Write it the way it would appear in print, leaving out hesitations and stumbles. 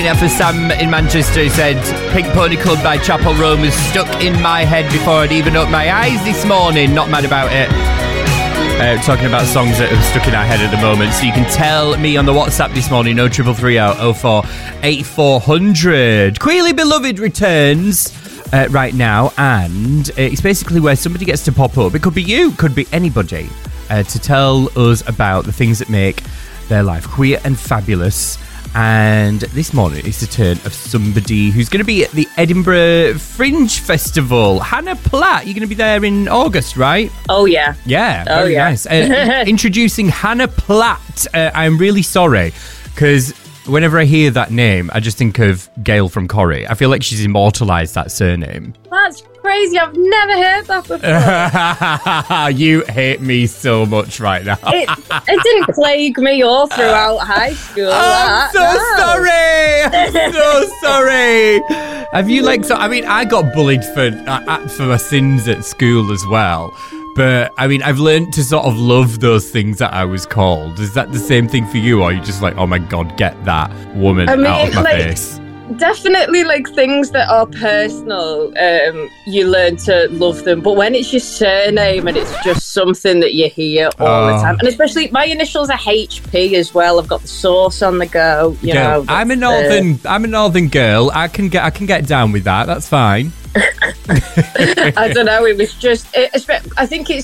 Yeah, for Sam in Manchester, he said, Pink Pony Club by Chapel Roan was stuck in my head before I'd even opened my eyes this morning. Not mad about it. Talking about songs that are stuck in our head at the moment. So you can tell me on the WhatsApp this morning, 0330 04 8400. Queerly Beloved returns right now, and it's basically where somebody gets to pop up. It could be you, could be anybody, to tell us about the things that make their life queer and fabulous. And this morning it's the turn of somebody who's going to be at the Edinburgh Fringe Festival. Hannah Platt, you're going to be there in August, right? Oh, yeah. Yeah, very nice. Introducing Hannah Platt. I'm really sorry, because whenever I hear that name, I just think of Gail from Corrie. I feel like she's immortalised that surname. That's crazy. I've never heard that before. You hate me so much right now. It didn't plague me all throughout high school. I'm sorry. I'm so sorry. Have you I got bullied for my sins at school as well. But, I've learned to sort of love those things that I was called. Is that the same thing for you? Or are you just like, oh my God, get that woman out of my face? Definitely, things that are personal, you learn to love them. But when it's your surname and it's just something that you hear all the time, and especially my initials are HP as well. I've got the sauce on the go. You know, I'm a northern girl. I can get down with that. That's fine. I don't know. It was just. I think it's